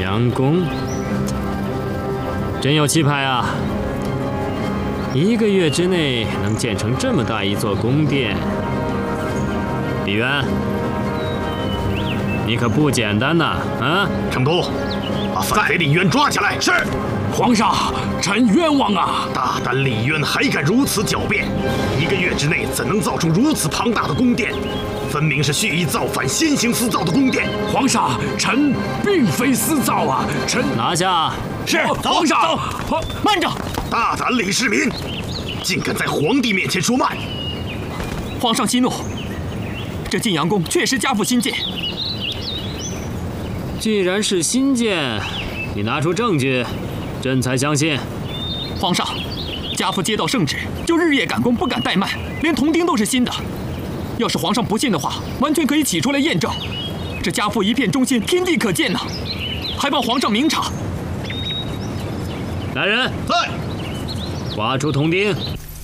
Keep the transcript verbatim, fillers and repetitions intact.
阳宫，真有气派啊！一个月之内能建成这么大一座宫殿，李渊，你可不简单呐！啊， 成都，把反贼李渊抓起来！ 是，皇上，臣冤枉啊！ 大胆李渊还敢如此狡辩！一个月之内怎能造出如此庞大的宫殿？分明是蓄意造反，先行私造的宫殿。 皇上，臣并非私造啊！臣拿下！ 是，皇上。 走，慢着！ 大胆李世民，竟敢在皇帝面前说慢！ 皇上息怒，这晋阳宫确实家父新建。 既然是新建，你拿出证据，朕才相信。 皇上，家父接到圣旨，就日夜赶工，不敢怠慢，连铜钉都是新的。要是皇上不信的话，完全可以起出来验证。这家父一片忠心，天地可见呐！还望皇上明察。 来人， 在， 挖出铜钉。